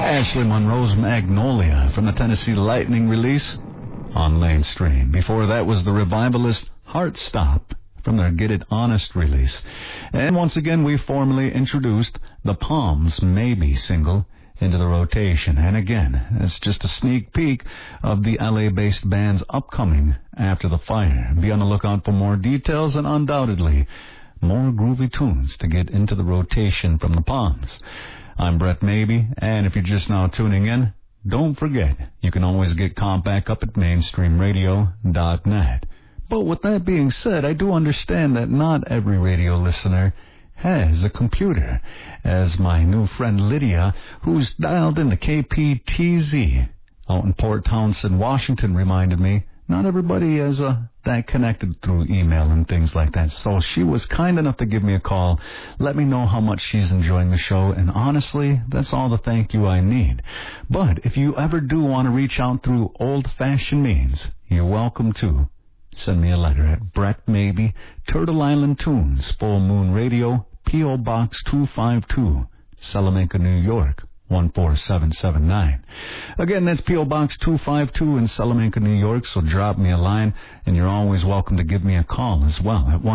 Ashley Monroe's Magnolia from the Tennessee Lightning release on Mainstream. Before that was the Revivalist Heart Stop from their Get It Honest release. And once again, we formally introduced the Palms Maybe single into the rotation. And again, it's just a sneak peek of the LA-based band's upcoming After the Fire. Be on the lookout for more details and undoubtedly more groovy tunes to get into the rotation from the Palms. I'm Brett Maybe, and if you're just now tuning in, don't forget, you can always get Compact up at mainstreamradio.net. But with that being said, I do understand that not every radio listener has a computer, as my new friend Lydia, who's dialed into KPTZ out in Port Townsend, Washington, reminded me. Not everybody is that connected through email and things like that. So she was kind enough to give me a call, let me know how much she's enjoying the show, and honestly, that's all the thank you I need. But if you ever do want to reach out through old-fashioned means, you're welcome to. Send me a letter at Brett Maybe, Turtle Island Tunes, Full Moon Radio, P.O. Box 252, Salamanca, New York, 14779. Again, that's P.O. Box 252 in Salamanca, New York, so drop me a line, and you're always welcome to give me a call as well at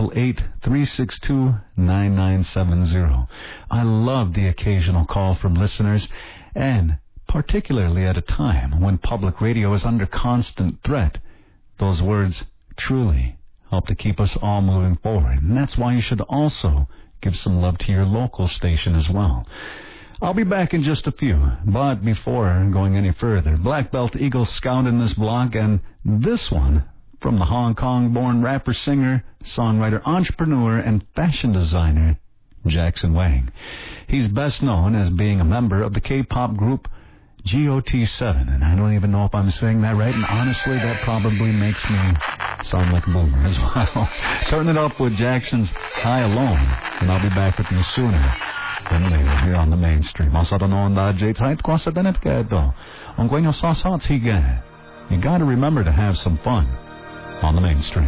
1-888-362-9970. I love the occasional call from listeners, and particularly at a time when public radio is under constant threat. Those words truly help to keep us all moving forward, and that's why you should also give some love to your local station as well. I'll be back in just a few, but before going any further, Black Belt Eagle Scout in this block, and this one from the Hong Kong-born rapper, singer, songwriter, entrepreneur, and fashion designer, Jackson Wang. He's best known as being a member of the K-pop group GOT7, and I don't even know if I'm saying that right, and honestly, that probably makes me sound like a boomer as well. Turn it up with Jackson's High Alone, and I'll be back with you sooner than later here on the Mainstream. Masada noon da Jay Tight Kwasa Danet Kedo. On Gwenyo Sasats Higa. You gotta remember to have some fun on the Mainstream.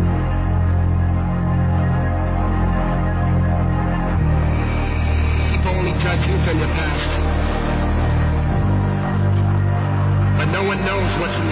People only judge you from your past, but no one knows what's in your